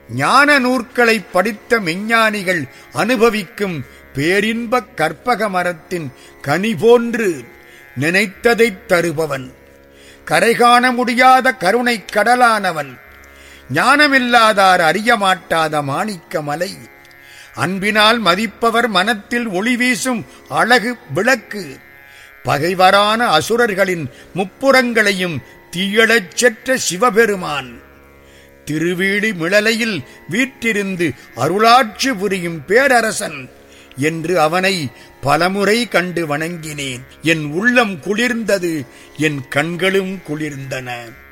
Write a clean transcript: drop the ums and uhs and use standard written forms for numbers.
ஞான நூற்களை படித்த மெஞ்ஞானிகள் அனுபவிக்கும் பேரின்பக் கற்பக மரத்தின் கனி போன்று நினைத்ததைத் தருபவன், கரைகாண முடியாத கருணைக் கடலானவன், ஞானமில்லாதார் அறிய மாட்டாத மாணிக்க மலை, அன்பினால் மதிப்பவர் மனத்தில் ஒளி வீசும் அழகு விளக்கு, பகைவரான அசுரர்களின் முப்புறங்களையும் தீயழச் செற்ற சிவபெருமான், திருவீழி மிளலையில் வீற்றிருந்து அருளாட்சி புரியும் பேரரசன் என்று அவனை பலமுறை கண்டு வணங்கினேன். என் உள்ளம் குளிர்ந்தது, என் கண்களும் குளிர்ந்தன.